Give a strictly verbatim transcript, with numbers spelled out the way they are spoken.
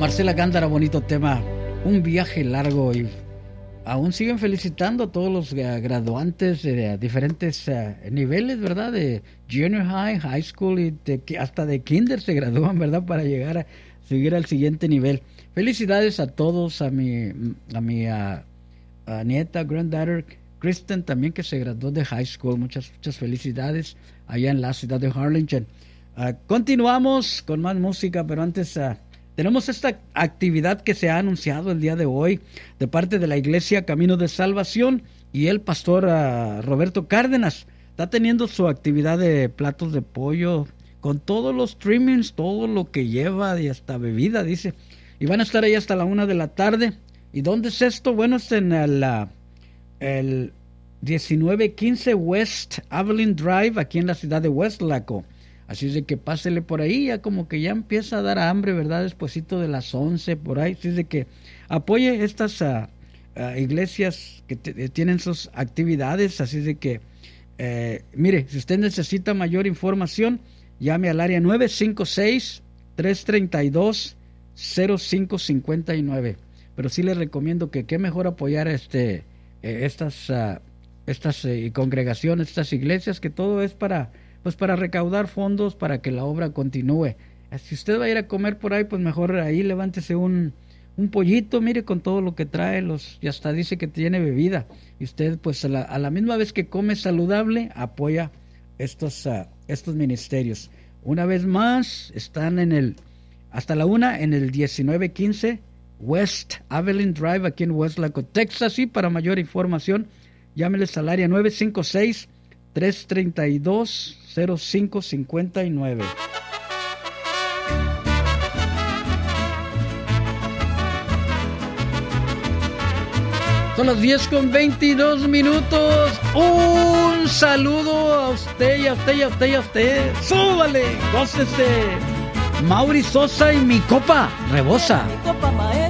Marcela Gándara, bonito tema, un viaje largo, y aún siguen felicitando a todos los uh, graduantes de uh, diferentes uh, niveles, ¿verdad? De junior high, high school y de, hasta de kinder se gradúan, ¿verdad? Para llegar a seguir al siguiente nivel. Felicidades a todos, a mi, a mi uh, a nieta, granddaughter, Kristen, también que se graduó de high school. Muchas, muchas felicidades allá en la ciudad de Harlingen. Uh, continuamos con más música, pero antes... Uh, Tenemos esta actividad que se ha anunciado el día de hoy de parte de la Iglesia Camino de Salvación, y el pastor uh, Roberto Cárdenas está teniendo su actividad de platos de pollo con todos los trimmings, todo lo que lleva y hasta bebida, dice. Y van a estar ahí hasta la una de la tarde. ¿Y dónde es esto? Bueno, es en el, uh, el diecinueve quince West Abilene Drive, aquí en la ciudad de Westlaco. Así es de que pásele por ahí, ya como que ya empieza a dar hambre, ¿verdad? Despuesito de las once, por ahí. Así es de que apoye estas uh, uh, iglesias que te, tienen sus actividades. Así es de que, eh, mire, si usted necesita mayor información, llame al área nueve cinco seis, tres tres dos, cero cinco cinco nueve. Pero sí le recomiendo que qué mejor apoyar este, eh, estas, uh, estas eh, congregaciones, estas iglesias, que todo es para... pues para recaudar fondos para que la obra continúe. Si usted va a ir a comer por ahí, pues mejor ahí levántese un, un pollito, mire, con todo lo que trae, los, y hasta dice que tiene bebida. Y usted, pues a la, a la misma vez que come saludable, apoya estos, uh, estos ministerios. Una vez más, están en el, hasta la una, en el diecinueve quince West Abilene Drive, aquí en Westlaco, Texas. Y para mayor información, llámeles al área nueve cinco seis, tres tres dos, cero cinco cinco nueve. Son las diez con veintidós minutos. Un saludo a usted y a usted y a usted y a usted. ¡Súbale! ¡Gócese! Mauri Sosa y mi copa rebosa. Mi copa maestra.